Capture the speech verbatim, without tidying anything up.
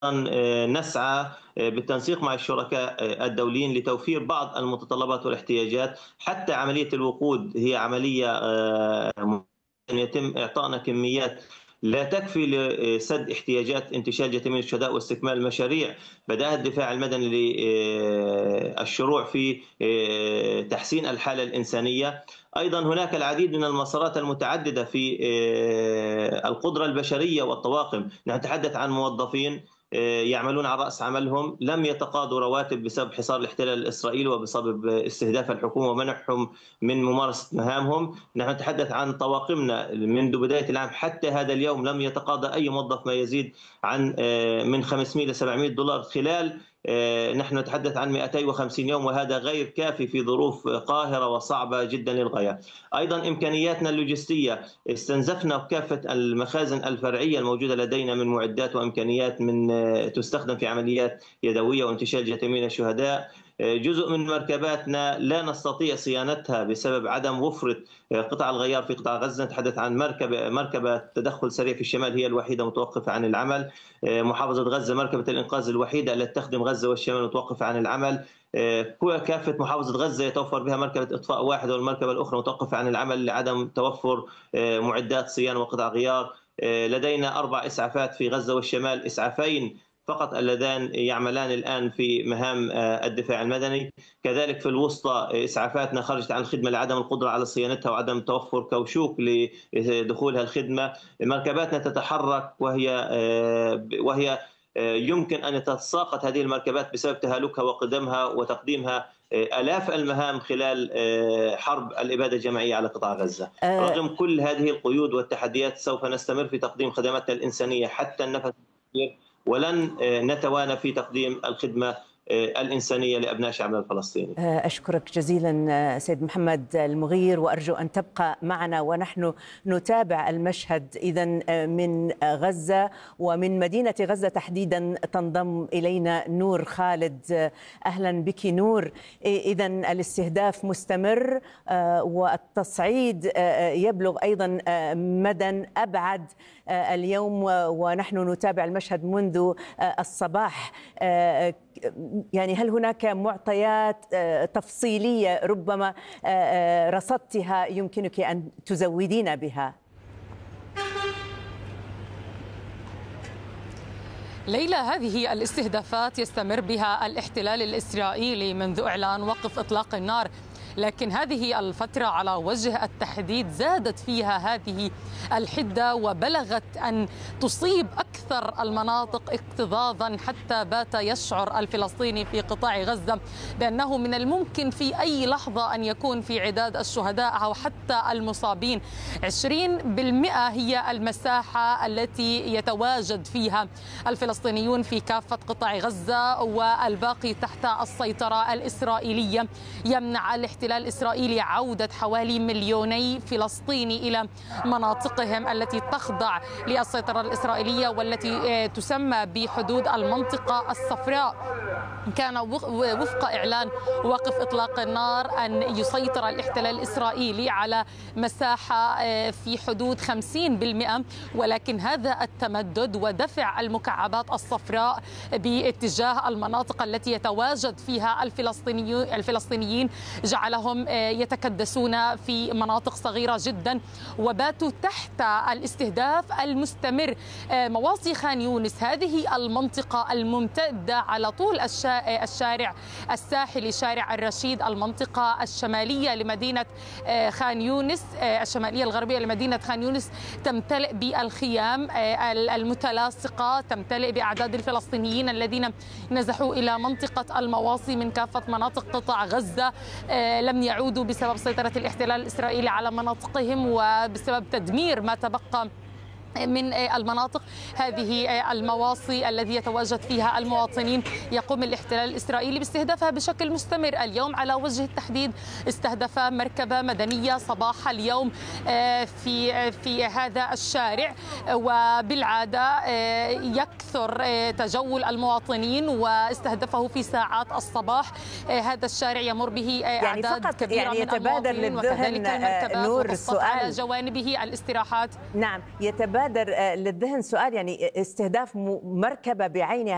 نسعى بالتنسيق مع الشركاء الدوليين لتوفير بعض المتطلبات والاحتياجات. حتى عملية الوقود هي عملية يتم إعطائنا كميات لا تكفي لسد احتياجات انتشال جثامين الشهداء واستكمال المشاريع. بدأ الدفاع المدني للشروع في تحسين الحالة الإنسانية. أيضا هناك العديد من المسارات المتعددة في القدرة البشرية والطواقم. نتحدث عن موظفين يعملون على رأس عملهم لم يتقاضوا رواتب بسبب حصار الاحتلال الإسرائيلي وبسبب استهداف الحكومة ومنعهم من ممارسة مهامهم. نحن نتحدث عن طواقمنا منذ بداية العام حتى هذا اليوم لم يتقاضى أي موظف ما يزيد عن من خمسمئة إلى سبعمئة دولار خلال نحن نتحدث عن مئتين وخمسين يوم، وهذا غير كافي في ظروف قاهرة وصعبة جدا للغاية. أيضا إمكانياتنا اللوجستية، استنزفنا كافة المخازن الفرعية الموجودة لدينا من معدات وإمكانيات من تستخدم في عمليات يدوية وانتشال جثامين الشهداء. جزء من مركباتنا لا نستطيع صيانتها بسبب عدم وفرة قطع الغيار في قطاع غزة. نتحدث عن مركبة مركبة تدخل سريع في الشمال هي الوحيدة متوقفة عن العمل. محافظة غزة مركبة الإنقاذ الوحيدة التي تخدم غزة والشمال متوقفة عن العمل. كافة محافظة غزة يتوفر بها مركبة إطفاء واحدة والمركبة الأخرى متوقفة عن العمل لعدم توفر معدات صيانة وقطع غيار. لدينا أربع إسعافات في غزة والشمال، إسعافين فقط اللذان يعملان الآن في مهام الدفاع المدني. كذلك في الوسطى إسعافاتنا خرجت عن الخدمة لعدم القدرة على صيانتها وعدم توفر كوشوك لدخولها الخدمة. مركباتنا تتحرك وهي وهي يمكن أن تتساقط هذه المركبات بسبب تهالكها وقدمها وتقديمها آلاف المهام خلال حرب الإبادة الجماعية على قطاع غزة. رغم كل هذه القيود والتحديات سوف نستمر في تقديم خدماتنا الإنسانية حتى النفس الأخير، ولن نتوانى في تقديم الخدمة الإنسانية لأبناء شعبنا الفلسطيني. أشكرك جزيلا سيد محمد المغير، وأرجو أن تبقى معنا ونحن نتابع المشهد إذا من غزة ومن مدينة غزة تحديدا. تنضم إلينا نور خالد. أهلا بك نور. إذا الاستهداف مستمر والتصعيد يبلغ أيضا مدى أبعد اليوم ونحن نتابع المشهد منذ الصباح. يعني هل هناك معطيات تفصيلية ربما رصدتها يمكنك أن تزودين بها؟ ليلى، هذه الاستهدافات يستمر بها الاحتلال الإسرائيلي منذ إعلان وقف إطلاق النار، لكن هذه الفترة على وجه التحديد زادت فيها هذه الحدة وبلغت أن تصيب أكثر المناطق اكتظاظا، حتى بات يشعر الفلسطيني في قطاع غزة بأنه من الممكن في أي لحظة أن يكون في عداد الشهداء أو حتى المصابين. عشرين بالمئة هي المساحة التي يتواجد فيها الفلسطينيون في كافة قطاع غزة، والباقي تحت السيطرة الإسرائيلية. يمنع الاحتلال الإسرائيلي عودة حوالي مليوني فلسطيني إلى مناطقهم التي تخضع للسيطرة الإسرائيلية والتي تسمى بحدود المنطقة الصفراء. كان وفق إعلان وقف إطلاق النار أن يسيطر الاحتلال الإسرائيلي على مساحة في حدود خمسين بالمئة، ولكن هذا التمدد ودفع المكعبات الصفراء باتجاه المناطق التي يتواجد فيها الفلسطينيين جعلهم يتكدسون في مناطق صغيرة جدا وباتوا تحت الاستهداف المستمر. مواصي خان يونس هذه المنطقة الممتدة على طول الشارع الساحلي شارع الرشيد، المنطقة الشمالية لمدينة خان يونس، الشمالية الغربية لمدينة خان يونس تمتلئ بالخيام المتلاصقة، تمتلئ بأعداد الفلسطينيين الذين نزحوا إلى منطقة المواصي من كافة مناطق قطاع غزة، لم يعودوا بسبب سيطرة الاحتلال الإسرائيلي على مناطقهم وبسبب تدمير ما تبقى من المناطق. هذه المواصي الذي يتواجد فيها المواطنين يقوم الاحتلال الإسرائيلي باستهدافها بشكل مستمر. اليوم على وجه التحديد استهدف مركبة مدنية صباح اليوم في في هذا الشارع، وبالعادة يكثر تجول المواطنين واستهدفه في ساعات الصباح. هذا الشارع يمر به أعداد يعني كبيرة يعني من يتبادر المواطنين، للذهن نور السؤال على جوانبه الاستراحات. نعم، يتبادر للذهن سؤال، يعني استهداف مركبة بعينها